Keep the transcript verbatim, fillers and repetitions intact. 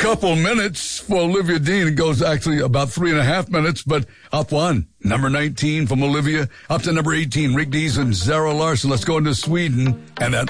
couple minutes for Olivia Dean. It goes actually about three and a half minutes, but up one. Number nineteen from Olivia, up to number eighteen, Rick Dees and Zara Larsson. Let's go into Sweden, and that